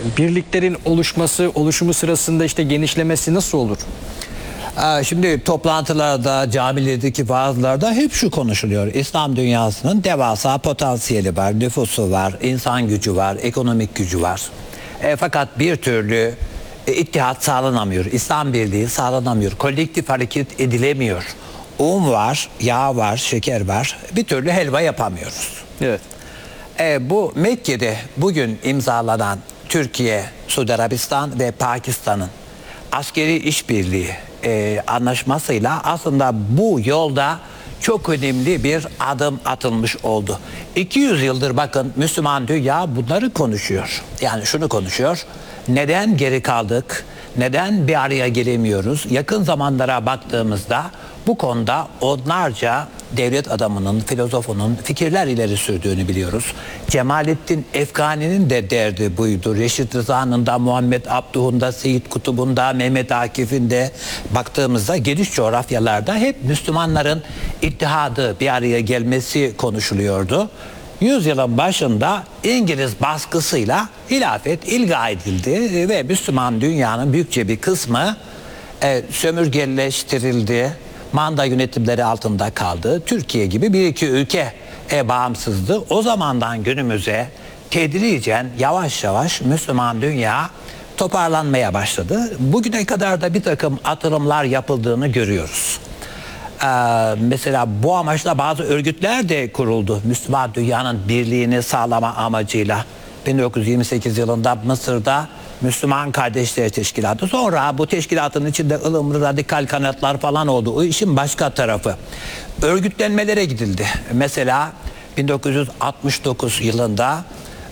birliklerin oluşumu sırasında işte genişlemesi nasıl olur? Şimdi toplantılarda, camilerdeki vaazlarda hep şu konuşuluyor. İslam dünyasının devasa potansiyeli var, nüfusu var, insan gücü var, ekonomik gücü var. Fakat bir türlü ittihat sağlanamıyor, İslam birliği sağlanamıyor, kolektif hareket edilemiyor. Un var, yağ var, şeker var, bir türlü helva yapamıyoruz. Evet. Bu Mekke'de bugün imzalanan Türkiye, Suudi Arabistan ve Pakistan'ın askeri işbirliği anlaşmasıyla aslında bu yolda çok önemli bir adım atılmış oldu. 200 yıldır bakın Müslüman dünya bunları konuşuyor. Yani şunu konuşuyor. Neden geri kaldık? Neden bir araya gelemiyoruz? Yakın zamanlara baktığımızda bu konuda onlarca devlet adamının, filozofunun fikirler ileri sürdüğünü biliyoruz. Cemalettin Efgani'nin de derdi buydu. Reşit Rıza'nın da, Muhammed Abduh'un da, Seyyid Kutub'un da, Mehmet Akif'in de baktığımızda geniş coğrafyalarda hep Müslümanların ittihadı, bir araya gelmesi konuşuluyordu. Yüzyılın başında İngiliz baskısıyla hilafet ilga edildi ve Müslüman dünyanın büyükçe bir kısmı sömürgeleştirildi, manda yönetimleri altında kaldı. Türkiye gibi bir iki ülke bağımsızdı. O zamandan günümüze tedricen yavaş yavaş Müslüman dünya toparlanmaya başladı. Bugüne kadar da bir takım atılımlar yapıldığını görüyoruz. Mesela bu amaçla bazı örgütler de kuruldu. Müslüman dünyanın birliğini sağlama amacıyla. 1928 yılında Mısır'da Müslüman Kardeşler Teşkilatı. Sonra bu teşkilatın içinde ılımlı radikal kanatlar falan oldu. O işin başka tarafı. Örgütlenmelere gidildi. Mesela 1969 yılında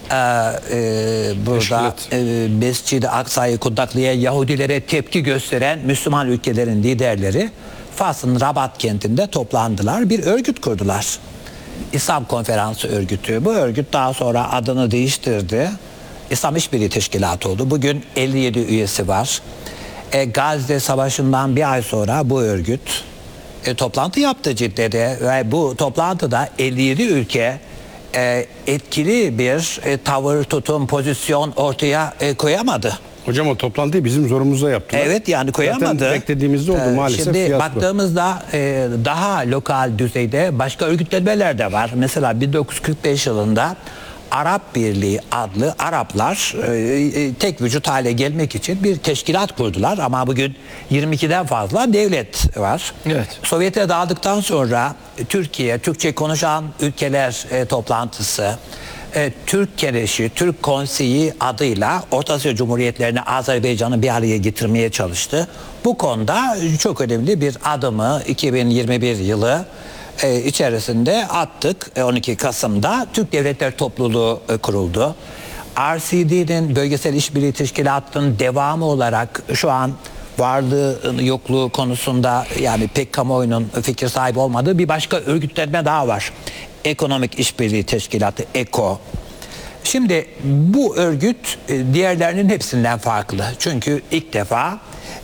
burada Mescid-i Aksa'yı kundaklayan Yahudilere tepki gösteren Müslüman ülkelerin liderleri Fas'ın Rabat kentinde toplandılar. Bir örgüt kurdular. İslam Konferansı Örgütü. Bu örgüt daha sonra adını değiştirdi. İslam İşbirliği Teşkilatı oldu. Bugün 57 üyesi var. Gazze Savaşı'ndan bir ay sonra bu örgüt toplantı yaptı Cidde'de ve bu toplantıda 57 ülke etkili bir tavır, tutum, pozisyon ortaya koyamadı. Hocam o toplantıyı bizim zorumuzla yaptılar. Evet, yani koyamadı. Zaten beklediğimizde oldu maalesef. Şimdi fiyasko. baktığımızda daha lokal düzeyde başka örgütlenmeler de var. Mesela 1945 yılında Arap Birliği adlı Araplar tek vücut hale gelmek için bir teşkilat kurdular. Ama bugün 22'den fazla devlet var. Evet. Sovyet'e dağıldıktan sonra Türkiye, Türkçe konuşan ülkeler toplantısı, Türk Kereşi, Türk Konseyi adıyla Orta Asya Cumhuriyetlerini, Azerbaycan'ı bir araya getirmeye çalıştı. Bu konuda çok önemli bir adımı 2021 yılı içerisinde attık. 12 Kasım'da Türk Devletler Topluluğu kuruldu. RCD'nin Bölgesel İşbirliği Teşkilatı'nın devamı olarak şu an varlığı yokluğu konusunda yani pek kamuoyunun fikir sahibi olmadığı bir başka örgütlenme daha var. Ekonomik İşbirliği Teşkilatı, EKO. Şimdi bu örgüt diğerlerinin hepsinden farklı. Çünkü ilk defa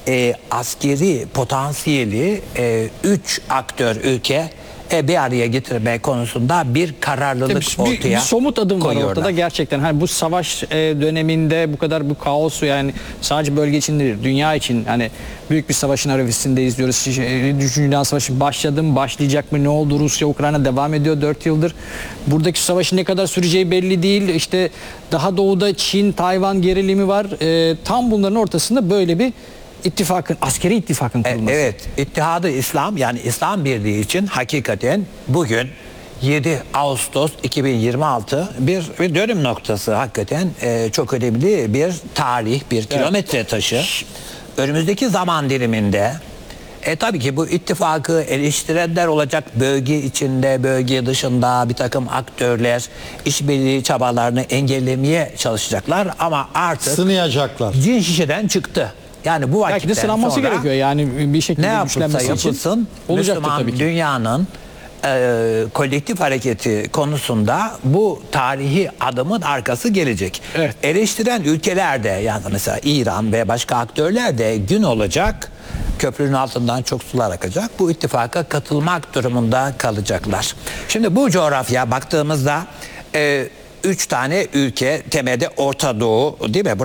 askeri potansiyeli 3 aktör ülke bir araya getirme konusunda bir kararlılık ortaya bir somut adım var koyuyorlar. ortada gerçekten. Hani bu savaş döneminde bu kadar bu kaosu, yani sadece bölge için değil, dünya için, hani büyük bir savaşın arifesinde izliyoruz. 3. Dünya Savaşı başladı mı, başlayacak mı, ne oldu? Rusya Ukrayna devam ediyor 4 yıldır. Buradaki savaşın ne kadar süreceği belli değil. İşte daha doğuda Çin, Tayvan gerilimi var. Tam bunların ortasında böyle bir askeri ittifakın kurulması. Evet, İttihadı İslam, yani İslam Birliği için hakikaten bugün 7 Ağustos 2026 bir dönüm noktası, hakikaten çok önemli bir tarih, bir kilometre taşı. Önümüzdeki zaman diliminde tabii ki bu ittifakı eleştirenler olacak, bölge içinde, bölge dışında bir takım aktörler işbirliği çabalarını engellemeye çalışacaklar ama artık sınayacaklar. cin şişeden çıktı. Yani bu Belki de vakitten sınanması sonra gerekiyor yani bir şekilde ne yapılsa güçlenmesi için. yapılsın Olacaktır Müslüman tabii ki. dünyanın kolektif hareketi konusunda bu tarihi adımın arkası gelecek. Evet. Eleştiren ülkeler de, yani mesela İran ve başka aktörler de gün olacak, köprünün altından çok sular akacak. Bu ittifaka katılmak durumunda kalacaklar. Şimdi bu coğrafya baktığımızda 3 tane ülke temelde Orta Doğu, değil mi?